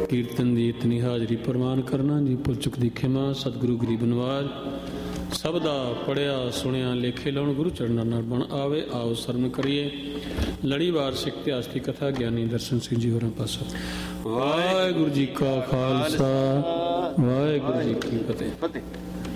ਕੀਰਤਨ ਦੀ ਇਤਨੀ ਹਾਜ਼ਰੀ ਪ੍ਰਵਾਨ ਕਰਨਾ ਜੀ। ਭੁੱਲ ਚੁੱਕ ਦੀ ਖਿਮਾ, ਸਤਿਗੁਰੂ ਗਰੀਬ ਨਵਾਜ। ਸਭ ਦਾ ਪੜ੍ਹਿਆ ਸੁਣਿਆ ਲੇਖੇ ਲਾਉਣ, ਗੁਰੂ ਚਰਨਾਂ ਨਾਲ ਬਣ ਆਵੇ। ਆਓ ਸਰਵਣ ਕਰੀਏ ਲੜੀਵਾਰ ਸਿੱਖ ਇਤਿਹਾਸ ਦੀ ਕਥਾ। ਗਿਆਨੀ ਦਰਸ਼ਨ ਸਿੰਘ ਜੀ ਹੋਰਾਂ ਪਾਸੋਂ। ਵਾਹਿਗੁਰੂ ਜੀ ਕਾ ਖਾਲਸਾ, ਵਾਹਿਗੁਰੂ ਜੀ ਕੀ ਫਤਿਹ।